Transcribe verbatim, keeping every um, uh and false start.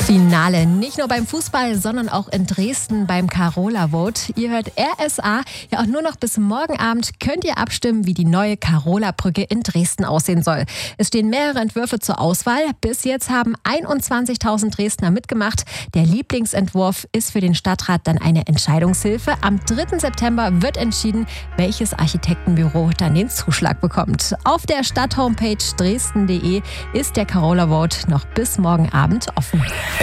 Finale, nicht nur beim Fußball, sondern auch in Dresden beim Carola Vote. Ihr hört R S A. Ja, und nur noch bis morgen Abend könnt ihr abstimmen, wie die neue Carola-Brücke in Dresden aussehen soll. Es stehen mehrere Entwürfe zur Auswahl. Bis jetzt haben einundzwanzigtausend Dresdner mitgemacht. Der Lieblingsentwurf ist für den Stadtrat dann eine Entscheidungshilfe. Am dritten September wird entschieden, welches Architektenbüro dann den Zuschlag bekommt. Auf der Stadthomepage dresden punkt de ist der Carola Vote noch bis morgen Abend offen.